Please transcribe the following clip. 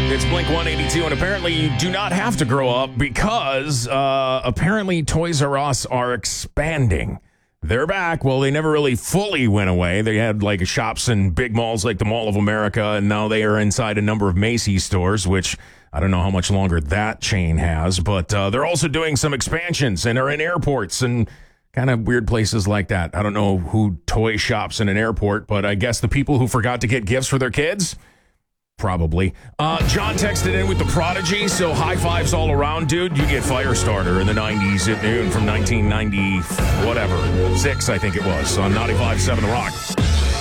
It's Blink 182, and apparently you do not have to grow up because apparently Toys R Us are expanding. They're back. Well, they never really fully went away. They had like shops in big malls like the Mall of America, and now they are inside a number of Macy's stores, which I don't know how much longer that chain has, but they're also doing some expansions and are in airports and kind of weird places like that. I don't know who toy shops in an airport, but I guess the people who forgot to get gifts for their kids. Probably. John texted in with The Prodigy, so high fives all around, dude. You get Firestarter in the 90s at noon from 1990, whatever, 6, I think it was, on 95.7 The Rock.